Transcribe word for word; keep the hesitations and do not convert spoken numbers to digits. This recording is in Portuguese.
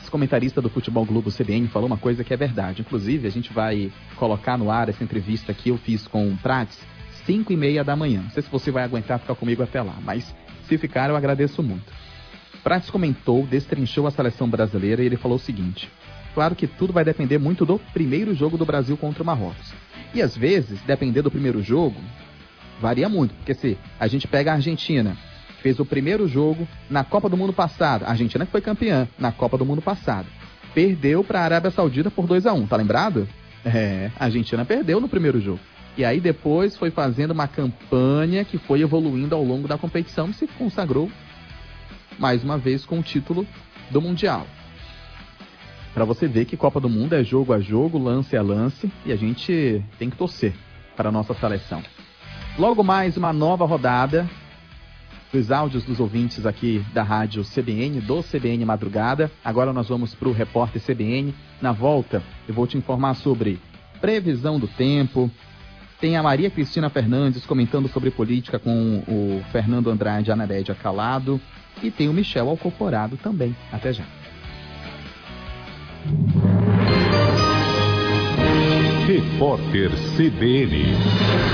comentarista do Futebol Globo C B N, falou uma coisa que é verdade. Inclusive, a gente vai colocar no ar essa entrevista que eu fiz com o Prates, cinco e meia da manhã. Não sei se você vai aguentar ficar comigo até lá, mas se ficar, eu agradeço muito. Prates comentou, destrinchou a seleção brasileira e ele falou o seguinte: claro que tudo vai depender muito do primeiro jogo do Brasil contra o Marrocos. E às vezes, depender do primeiro jogo, varia muito. Porque se a gente pega a Argentina, que fez o primeiro jogo na Copa do Mundo passado, a Argentina que foi campeã na Copa do Mundo passado, perdeu para a Arábia Saudita por dois a um, tá lembrado? É, a Argentina perdeu no primeiro jogo. E aí depois foi fazendo uma campanha que foi evoluindo ao longo da competição e se consagrou mais uma vez com o título do Mundial. Para você ver que Copa do Mundo é jogo a jogo, lance a lance, e a gente tem que torcer para a nossa seleção. Logo mais uma nova rodada dos áudios dos ouvintes aqui da rádio C B N, do C B N Madrugada. Agora nós vamos para o repórter C B N. Na volta eu vou te informar sobre previsão do tempo. Tem a Maria Cristina Fernandes comentando sobre política com o Fernando Andrade Anarédia Calado. E tem o Michel Alcoforado também. Até já. Repórter C B N.